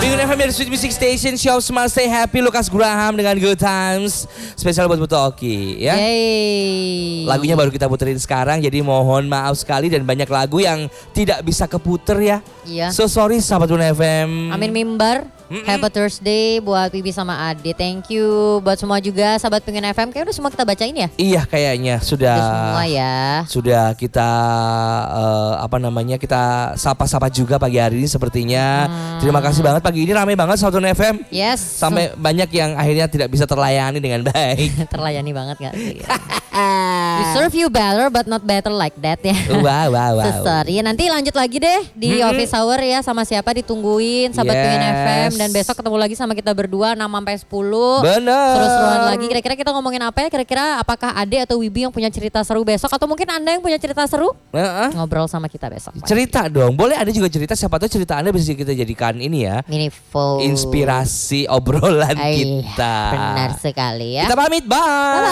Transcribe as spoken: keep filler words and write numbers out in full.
Pengen F M dari Sweet Music Station, Show Smile Stay Happy, Lucas Graham dengan Good Times. Spesial buat Buto Oki ya. Yeay. Lagunya baru kita puterin sekarang, jadi mohon maaf sekali dan banyak lagu yang tidak bisa keputer ya. Iya. So sorry sahabat Buto F M. Amin Mimbar. Mm-mm. Happy Thursday buat Bibi sama Ade. Thank you buat semua juga sahabat Pengen F M. Kayaknya udah semua kita bacain ya? Iya kayaknya sudah. Udah semua ya. Sudah kita uh, apa namanya kita sapa-sapa juga pagi hari ini sepertinya. Hmm. Terima kasih banget pagi ini ramai banget sahabat Buto F M. Yes. Sampai banyak yang akhirnya tidak bisa terlayani dengan baik. Terlayani banget gak sih? We serve you better but not better like that ya. Wow wow wow. So sorry. Nanti lanjut lagi deh di Mm-mm. office hour ya, sama siapa ditungguin sahabat Yes. Pengen F M. Dan besok ketemu lagi sama kita berdua enam sampai sepuluh. Bener. Seru-seruan lagi. Kira-kira kita ngomongin apa ya? Kira-kira apakah Ade atau Wibi yang punya cerita seru besok, atau mungkin Anda yang punya cerita seru? Uh-uh. Ngobrol sama kita besok. Cerita dong, boleh ada juga cerita, siapa tahu cerita Anda bisa kita jadikan ini ya, Meaningful. inspirasi obrolan Ay, kita. Benar sekali ya. Kita pamit, bye. Bye-bye.